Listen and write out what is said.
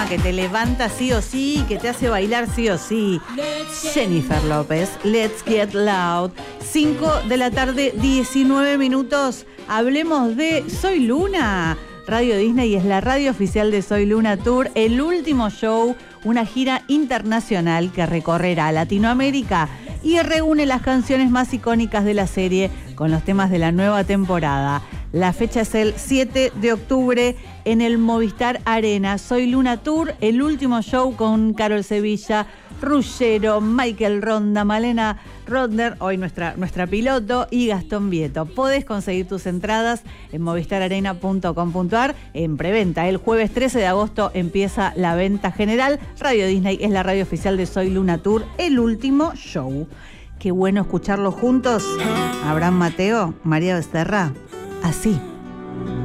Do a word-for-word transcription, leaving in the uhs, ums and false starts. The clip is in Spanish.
tema que te levanta sí o sí, que te hace bailar sí o sí. Jennifer López, Let's Get Loud. cinco de la tarde, diecinueve minutos. Hablemos de Soy Luna. Radio Disney es la radio oficial de Soy Luna Tour, el último show, una gira internacional que recorrerá Latinoamérica y reúne las canciones más icónicas de la serie con los temas de la nueva temporada. La fecha es el siete de octubre en el Movistar Arena. Soy Luna Tour, el último show con Carol Sevilla, Ruggiero, Michael Ronda, Malena Rodner, hoy nuestra, nuestra piloto, y Gastón Vieto. Podés conseguir tus entradas en movistar arena punto com punto ar en preventa. El jueves trece de agosto empieza la venta general. Radio Disney es la radio oficial de Soy Luna Tour, el último show. Qué bueno escucharlos juntos. Abraham Mateo, María Becerra, así.